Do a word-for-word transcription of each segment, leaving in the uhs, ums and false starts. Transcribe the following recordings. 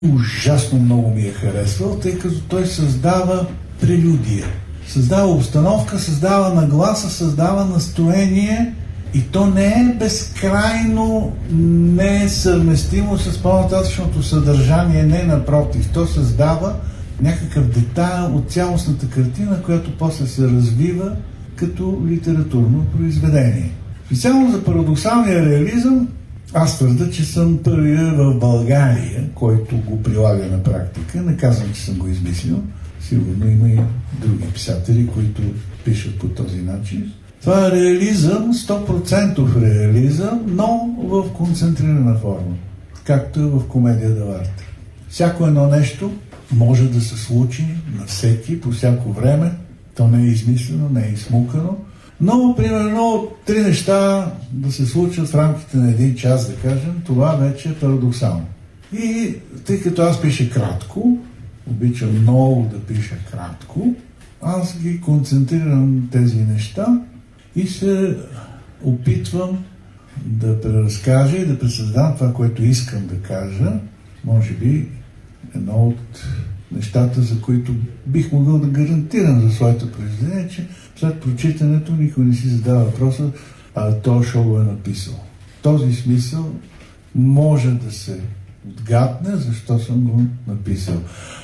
Ужасно много ми е харесвал, тъй като той създава прелюдия. Създава обстановка, създава нагласа, създава настроение и то не е безкрайно несъвместимо с по-нататъчното съдържание, не напротив. То създава някакъв детайл от цялостната картина, която после се развива като литературно произведение. Специално за парадоксалния реализъм аз твърда, че съм първия в България, който го прилага на практика. Не казвам, че съм го измислил. Сигурно има и други писатели, които пишат по този начин. Това е реализъм, сто процента реализъм, но в концентрирана форма, както е в комедия д'Арте. Всяко едно нещо може да се случи на всеки, по всяко време. То не е измислено, не е изсмукано. Но, примерно, три неща да се случат в рамките на един час, да кажем, това вече е парадоксално. И тъй като аз пиша кратко, обичам много да пиша кратко, аз ги концентрирам тези неща и се опитвам да преразкажа и да пресъздам това, което искам да кажа. Може би едно от нещата, за които бих могъл да гарантирам за своето произведение, че след прочитането никой не си задава въпроса, а то шоу го е написал. В този смисъл може да се отгадне защо съм го написал.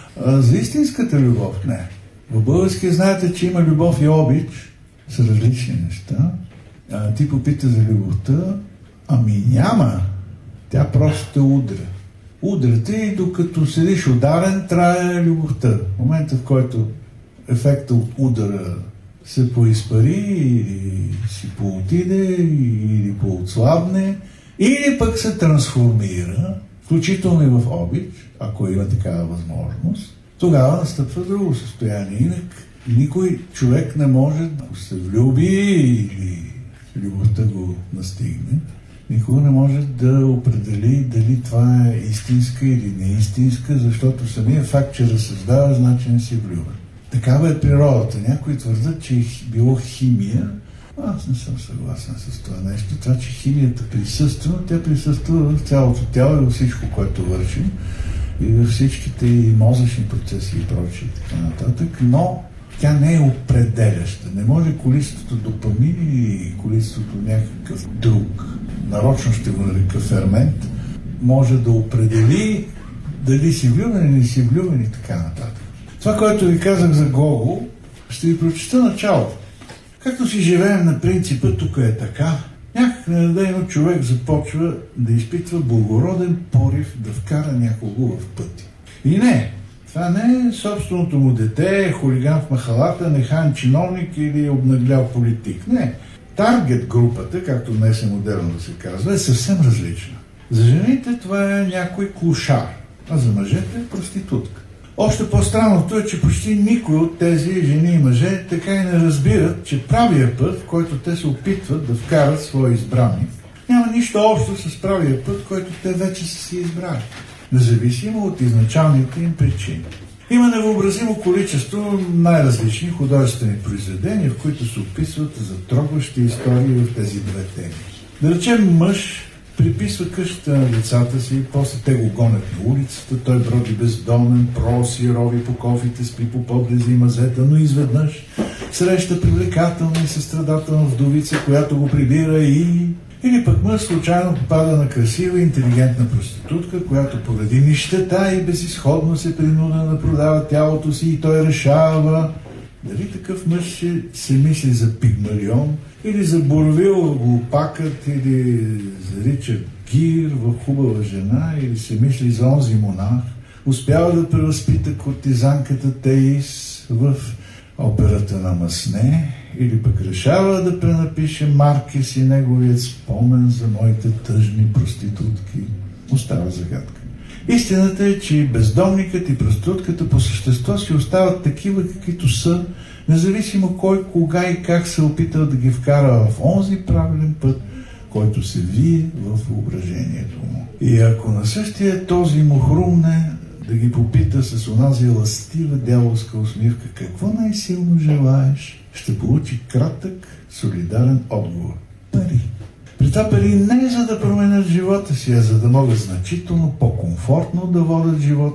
А за истинската любов не. В български знаете, че има любов и обич, са различни неща. А, ти попита за любовта, ами няма. Тя просто те удря. Удряте и докато седиш ударен, трае любовта. В момента, в който ефекта от удара се поизпари или си поотиде, или поотслабне, или пък се трансформира, включително и в обич, ако има такава възможност, тогава настъпва друго състояние. Инак никой човек не може да се влюби или любовта го настигне. Никога не може да определи дали това е истинска или неистинска, защото самият факт, че разсъждава, значи не си влюбен. Такава е природата. Някои твърдят, че е било химия. Аз не съм съгласен с това нещо. Това, че химията присъства, тя присъства в цялото тяло и във всичко, което вършим, и във всичките и мозъчни процеси и прочие и така нататък, но тя не е определяща. Не може количеството допамин или количеството някакъв друг, нарочно ще го нарека фермент, може да определи дали си влюбен или си влюбен и така нататък. Това, което ви казах за Гогол, ще ви прочита началото. Както си живеем на принципа, тук е така, някак ненадейно човек започва да изпитва благороден порив да вкара някого в пъти. И не, това не е собственото му дете, хулиган в махалата, нехан чиновник или обнаглял политик. Не. Таргет групата, както днес е модерно да се казва, е съвсем различна. За жените това е някой клошар, а за мъжете е проститутка. Още по-странното е, че почти никой от тези жени и мъже така и не разбират, че правия път, в който те се опитват да вкарат своя избранник, няма нищо общо с правия път, който те вече са си избрали, независимо от изначалните им причини. Има невъобразимо количество най-различни художествени произведения, в които се описват затрогващи истории в тези две теми. Да речем, мъж приписва къщата на децата си, после те го гонят на улицата, той броди бездомен, проси, рови по кофите, спи по подлези и мазета, но изведнъж среща привлекателна и състрадателна вдовица, която го прибира и... Или пък мъж случайно попада на красива и интелигентна проститутка, която поради нищета и безизходно се принуда да продава тялото си и той решава дали такъв мъж ще се мисли за Пигмалион или за Борвил глупакът или за Ричард Гир в Хубава жена или се мисли за онзи монах, успява да превъзпита кортизанката Теис в операта на Масне, или пък решава да пренапише Маркес и неговият спомен за моите тъжни проститутки. Остава загадка. Истината е, че и бездомникът и проститутката по същество си остават такива, каквито са, независимо кой, кога и как се опитал да ги вкара в онзи правилен път, който се вие в въображението му. И ако на същия този му хрумне да ги попита с онази ластива дяволска усмивка какво най-силно желаеш, ще получи кратък, солидарен отговор. Пари. При това пари не е за да променят живота си, а за да могат значително по-комфортно да водят живота